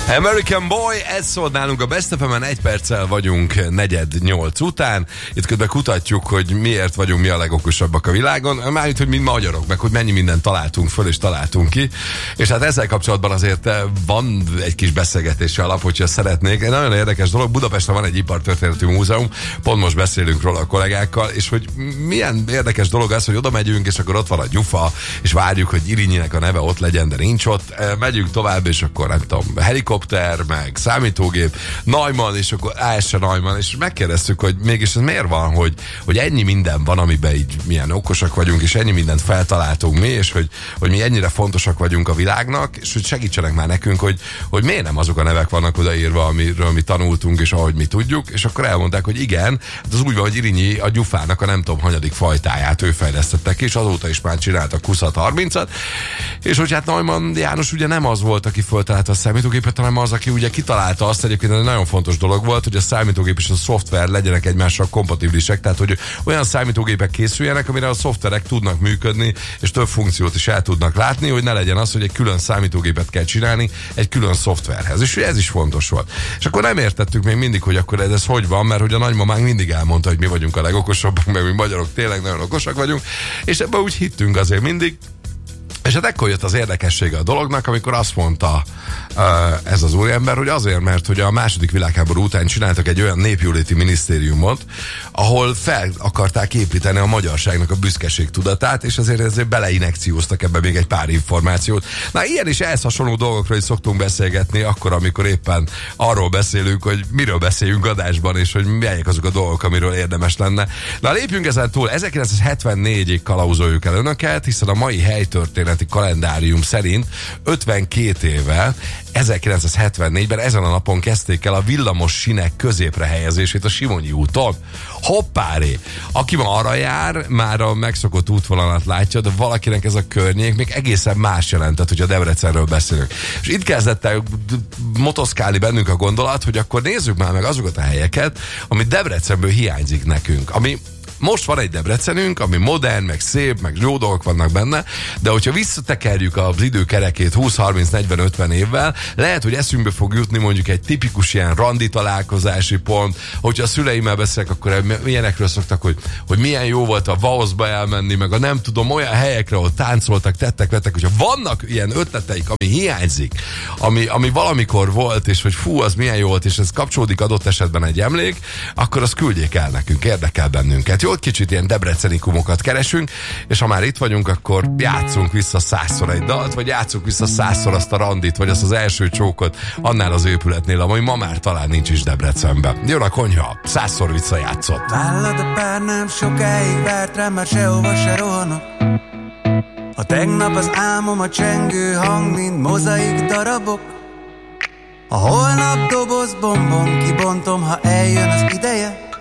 American Boy, ez szólt nálunk a Best FM-en, 1 perccel vagyunk 7:45 után. Itt közben kutatjuk, hogy miért vagyunk mi a legokosabbak a világon. Mármint, hogy mi magyarok, meg hogy mennyi mindent találtunk föl és találtunk ki. És hát ezzel kapcsolatban azért van egy kis beszélgetési alap, hogyha szeretnék. Egy nagyon érdekes dolog, Budapesten van egy ipartörténeti múzeum, pont most beszélünk róla a kollégákkal, és hogy milyen érdekes dolog az, hogy oda megyünk, és akkor ott van a gyufa, és várjuk, hogy Irinyinek a neve ott legyen, de nincs ott. Megyünk tovább, és akkor nem tudom, helikopter, meg számítógép, Neumann, és akkor AS Neumann, és megkérdeztük, hogy mégis ez miért van, hogy ennyi minden van, amiben így milyen okosak vagyunk, és ennyi mindent feltaláltunk mi, és hogy mi ennyire fontosak vagyunk a világnak, és hogy segítsenek már nekünk, hogy miért nem azok a nevek vannak odaírva, amiről mi tanultunk, és ahogy mi tudjuk, és akkor elmondták, hogy igen, az úgy van, hogy Irinyi a gyufának a nem tudom hanyadik fajtáját ő fejlesztette ki, és azóta is már csináltak 20-30-at, és hogy hát Neumann János ugye nem az volt, aki föltalálta a számítógépet, hanem az, aki ugye kitalálta azt, egyébként egy nagyon fontos dolog volt, hogy a számítógép és a szoftver legyenek egymással kompatibilisek, tehát hogy olyan számítógépek készüljenek, amire a szoftverek tudnak működni, és több funkciót is el tudnak látni, hogy ne legyen az, hogy egy külön számítógépet kell csinálni egy külön szoftverhez. És ez is fontos volt. És akkor nem értettük még mindig, hogy akkor ez hogy van, mert hogy a nagymamánk mindig elmondta, hogy mi vagyunk a legokosabbak, meg mi magyarok tényleg nagyon okosak vagyunk, és ebben úgy hittünk azért mindig. És hát ekkor jött az érdekessége a dolognak, amikor azt mondta ez az úriember, hogy azért, mert hogy a második világháború után csináltak egy olyan népjóléti minisztériumot, ahol fel akarták építeni a magyarságnak a büszkeség tudatát, és ezért beleinekcióztak ebbe még egy pár információt. Na, ilyen is ehhez hasonló dolgokról is szoktunk beszélgetni, akkor, amikor éppen arról beszélünk, hogy miről beszéljünk adásban, és hogy melyek azok a dolgok, amiről érdemes lenne. Na, lépjünk ezen túl. 1974-ig kalauzoljuk el önöket, hiszen a mai helytörténet kalendárium szerint 52 évvel 1974-ben ezen a napon kezdték el a villamos sinek középre helyezését a Simonyi úton. Hoppáré! Aki ma arra jár, már a megszokott útvonalat látja, de valakinek ez a környék még egészen más jelentett, hogy a Debrecenről beszélünk. És itt kezdett el motoszkálni bennünk a gondolat, hogy akkor nézzük már meg azokat a helyeket, ami Debrecenből hiányzik nekünk. Ami most van egy Debrecenünk, ami modern, meg szép, meg jó dolgok vannak benne, de hogyha visszatekerjük az időkerekét 20-30-40-50 évvel, lehet, hogy eszünkbe fog jutni mondjuk egy tipikus ilyen randi találkozási pont, hogyha a szüleimmel beszélek, akkor ilyenekről szoktak, hogy milyen jó volt a Vaoszba elmenni, meg a nem tudom, olyan helyekre, ahol táncoltak, tettek, hogyha vannak ilyen ötleteik, ami hiányzik, ami valamikor volt, és hogy fú, az milyen jó volt, és ez kapcsolódik adott esetben egy emlék, akkor azt küldjék el nekünk, érdekel bennünket. Jó, kicsit ilyen debrecenikumokat keresünk, és ha már itt vagyunk, akkor játszunk vissza 100-szor egy dalt, vagy játszunk vissza 100-szor azt a randit, vagy azt az első csókot annál az épületnél, ami ma már talán nincs is Debrecenben. Jön a konyha, 100-szor visszajátszott. Vállad a pár nem sokáig várt rám, már sehova se rohanok. A tegnap az álmom a csengő hang, mint mozaik darabok. A holnap doboz bombon kibontom, ha eljön az ideje.